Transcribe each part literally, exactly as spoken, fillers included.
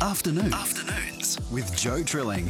Afternoons. Afternoons with Joe Trilling.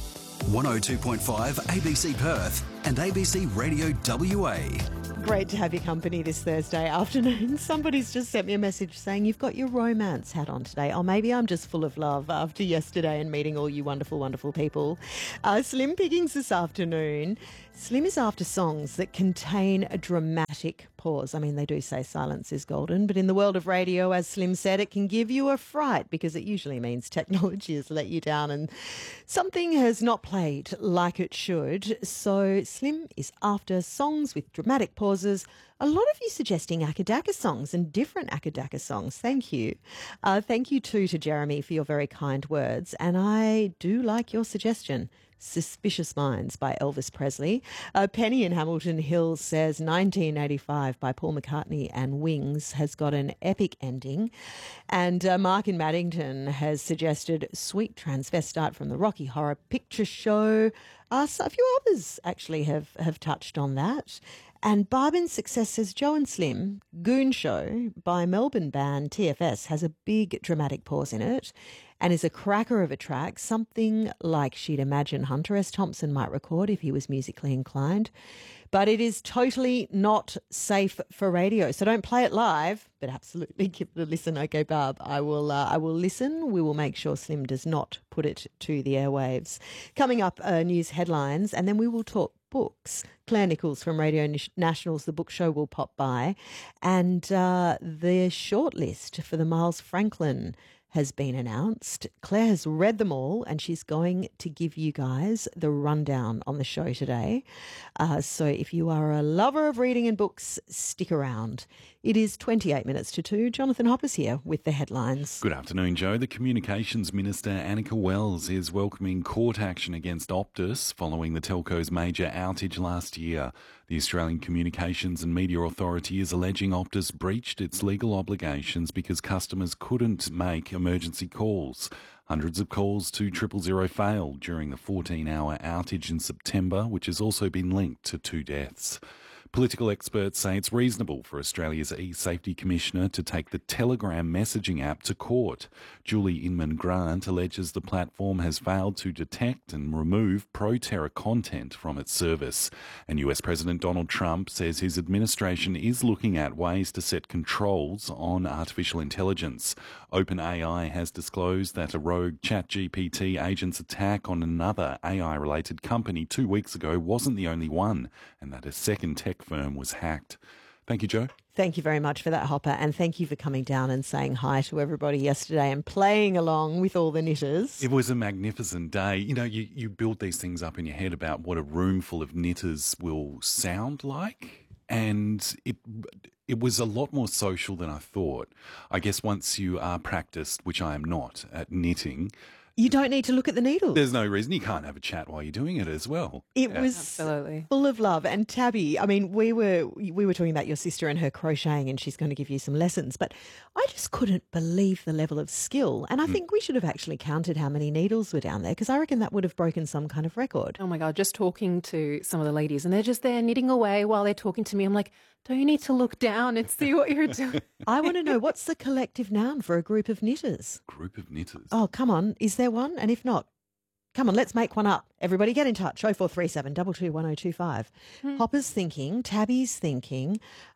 one oh two point five A B C Perth and A B C Radio W A. Great to have your company this Thursday afternoon. Somebody's just sent me a message saying you've got your romance hat on today. Oh, maybe I'm just full of love after yesterday and meeting all you wonderful, wonderful people. Uh, Slim pickings this afternoon. Slim is after songs that contain a dramatic pause. I mean, they do say silence is golden, but in the world of radio, as Slim said, it can give you a fright because it usually means technology has let you down and something has not played like it should. So Slim is after songs with dramatic pauses. A lot of you suggesting Akadaka songs and different Akadaka songs. Thank you. Uh, thank you too to Jeremy for your very kind words. And I do like your suggestion. Suspicious Minds by Elvis Presley. Uh, Penny in Hamilton Hills says nineteen eighty-five by Paul McCartney and Wings has got an epic ending. And uh, Mark in Maddington has suggested Sweet Transvestite from the Rocky Horror Picture Show. Uh, so a few others actually have, have touched on that. And Barbin's Success says Joe and Slim, Goon Show by Melbourne band T F S has a big dramatic pause in it and is a cracker of a track, something like she'd imagine Hunter S. Thompson might record if he was musically inclined. But it is totally not safe for radio, so don't play it live, but absolutely give it a listen. Okay, Barb, I will uh, I will listen. We will make sure Slim does not put it to the airwaves. Coming up, uh, news headlines, and then we will talk books. Claire Nichols from Radio Nationals, The Book Show, will pop by. And uh, the shortlist for the Miles Franklin has been announced. Claire has read them all and she's going to give you guys the rundown on the show today. Uh, so if you are a lover of reading and books, stick around. It is twenty-eight minutes to two. Jonathan Hopper's here with the headlines. Good afternoon, Joe. The Communications Minister, Annika Wells, is welcoming court action against Optus following the telco's major outage last year. The Australian Communications and Media Authority is alleging Optus breached its legal obligations because customers couldn't make emergency calls. Hundreds of calls to triple zero failed during the fourteen-hour outage in September, which has also been linked to two deaths. Political experts say it's reasonable for Australia's e-Safety Commissioner to take the Telegram messaging app to court. Julie Inman-Grant alleges the platform has failed to detect and remove pro-terror content from its service. And U S President Donald Trump says his administration is looking at ways to set controls on artificial intelligence. OpenAI has disclosed that a rogue ChatGPT agent's attack on another A I-related company two weeks ago wasn't the only one, and that a second tech firm was hacked. Thank you, Joe. Thank you very much for that, Hopper, and thank you for coming down and saying hi to everybody yesterday and playing along with all the knitters. It was a magnificent day. You know, you, you build these things up in your head about what a room full of knitters will sound like, and it it was a lot more social than I thought. I guess once you are practiced, which I am not, at knitting, you don't need to look at the needles. There's no reason. You can't have a chat while you're doing it as well. It yeah. was Absolutely. full of love. And Tabby, I mean, we were we were talking about your sister and her crocheting, and she's going to give you some lessons. But I just couldn't believe the level of skill. And I mm. think we should have actually counted how many needles were down there, because I reckon that would have broken some kind of record. Oh, my God, just talking to some of the ladies, and they're just there knitting away while they're talking to me. I'm like, don't you need to look down and see what you're doing? I want to know, what's the collective noun for a group of knitters? Group of knitters? Oh, come on. Is there one? And if not, come on, let's make one up. Everybody get in touch. oh four three seven, two two one oh two five. Hmm. Hopper's thinking, Tabby's thinking.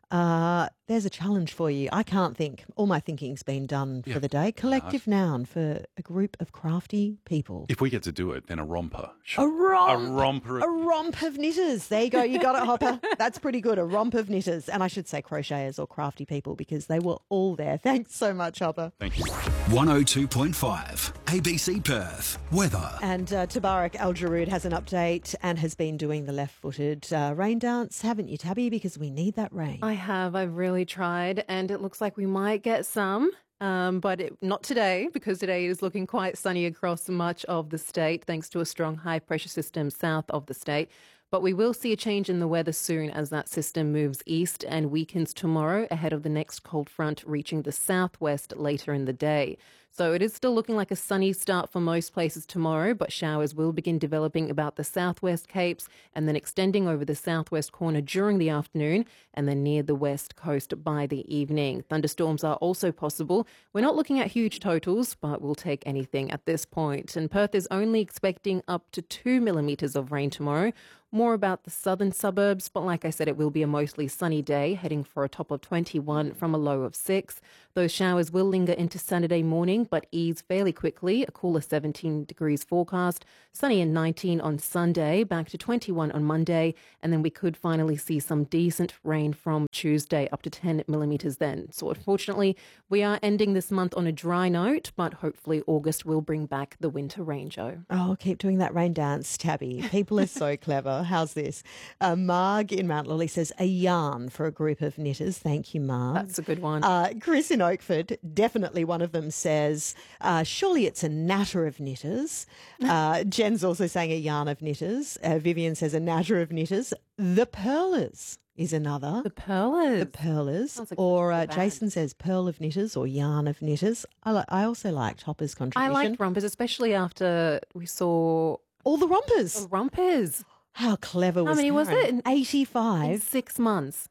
Uh, there's a challenge for you. I can't think. All my thinking's been done yeah. for the day. Collective Art. Noun for a group of crafty people. If we get to do it, then a romper. A romp. A romper. A romp of knitters. There you go. You got it, Hopper. That's pretty good. A romp of knitters. And I should say crocheters or crafty people, because they were all there. Thanks so much, Hopper. Thank you. one oh two point five A B C Perth. Weather. And uh, Tabarak Al-Jarood has an update and has been doing the left-footed uh, rain dance, haven't you, Tabby? Because we need that rain. I have. I've really tried, and it looks like we might get some, um, but it, not today, because today is looking quite sunny across much of the state, thanks to a strong high-pressure system south of the state. But we will see a change in the weather soon as that system moves east and weakens tomorrow ahead of the next cold front reaching the southwest later in the day. So it is still looking like a sunny start for most places tomorrow, but showers will begin developing about the southwest capes and then extending over the southwest corner during the afternoon and then near the west coast by the evening. Thunderstorms are also possible. We're not looking at huge totals, but we'll take anything at this point. And Perth is only expecting up to two millimetres of rain tomorrow. More about the southern suburbs, but like I said, it will be a mostly sunny day, heading for a top of twenty-one from a low of six. Those showers will linger into Saturday morning, but ease fairly quickly. A cooler seventeen degrees forecast, sunny and nineteen on Sunday, back to twenty-one on Monday, and then we could finally see some decent rain from Tuesday, up to ten millimetres then. So unfortunately, we are ending this month on a dry note, but hopefully August will bring back the winter rain, Jo. Oh, keep doing that rain dance, Tabby. People are so clever. How's this? Uh, Marg in Mount Lily says, a yarn for a group of knitters. Thank you, Marg. That's a good one. Uh, Chris in Oakford, definitely one of them, says, uh, surely it's a natter of knitters. Uh, Jen's also saying a yarn of knitters. Uh, Vivian says a natter of knitters. The Pearlers is another. The Pearlers. The Pearlers. Like or uh, Jason says pearl of knitters or yarn of knitters. I, li- I also liked Hopper's contribution. I liked rompers, especially after we saw all the rompers. the rompers. How clever was How many was Karen? it? In eighty-five. six months.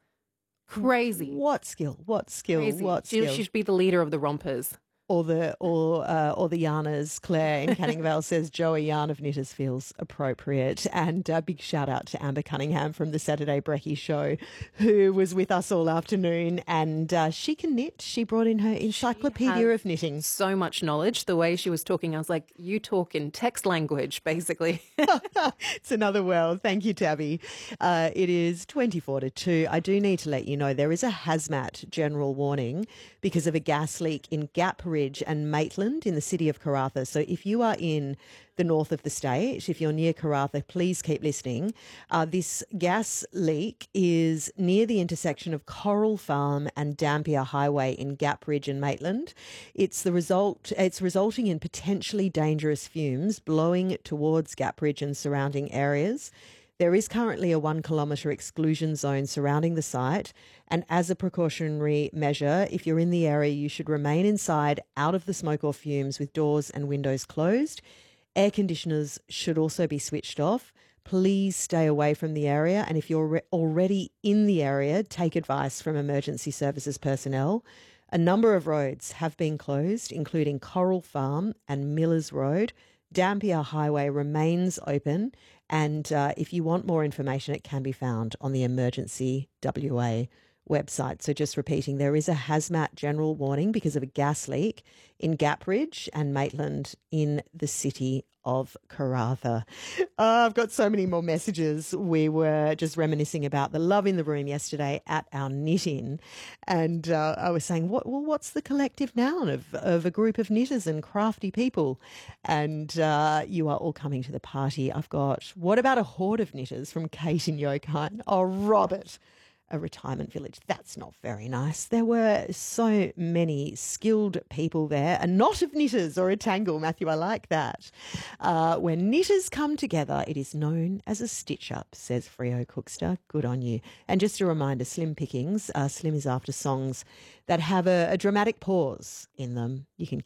Crazy. What skill? What skill? Crazy. What She, skill? she should be the leader of the rompers. Or the or uh, or the yarners. Claire in Canning Vale says Joey yarn of knitters feels appropriate. And a big shout out to Amber Cunningham from the Saturday Brekkie show, who was with us all afternoon, and uh, she can knit. She brought in her encyclopedia has of knitting. So much knowledge. The way she was talking, I was like, you talk in text language, basically. It's another world. Thank you, Tabby. Uh, it is twenty-four to two. I do need to let you know there is a hazmat general warning because of a gas leak in Gap Ridge and Maitland in the city of Karratha. So if you are in the north of the state, if you're near Karratha, please keep listening. Uh, this gas leak is near the intersection of Coral Farm and Dampier Highway in Gap Ridge and Maitland. It's the result. It's resulting in potentially dangerous fumes blowing towards Gap Ridge and surrounding areas. There is currently a one kilometre exclusion zone surrounding the site, and as a precautionary measure, if you're in the area, you should remain inside, out of the smoke or fumes, with doors and windows closed. Air conditioners should also be switched off. Please stay away from the area, and if you're re- already in the area, take advice from emergency services personnel. A number of roads have been closed, including Coral Farm and Millers Road. Dampier Highway remains open, and uh, if you want more information, it can be found on the Emergency W A website. So just repeating, there is a hazmat general warning because of a gas leak in Gap Ridge and Maitland in the city of Karratha. Uh, I've got so many more messages. We were just reminiscing about the love in the room yesterday at our knit-in, and uh, I was saying, what, well, what's the collective noun of, of a group of knitters and crafty people? And uh, you are all coming to the party. I've got, what about a horde of knitters from Kate in Yokine? Oh, Robert. A retirement village. That's not very nice. There were so many skilled people there. A knot of knitters or a tangle, Matthew, I like that. Uh, when knitters come together, it is known as a stitch-up, says Freo Cookster. Good on you. And just a reminder, Slim Pickings. Uh, Slim is after songs that have a, a dramatic pause in them. You can